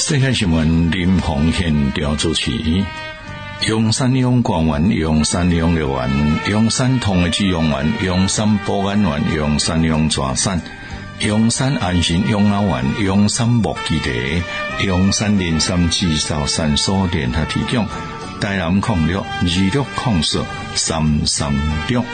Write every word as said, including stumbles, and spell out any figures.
世界新闻林鸿宪调主持。阳山阳光园、阳山阳乐园、阳山同的志阳园、阳山保安园、阳山阳抓山、阳山安心养老院、阳山木基地、阳山连山至少三所联合提供。台南控六二六控四三三六。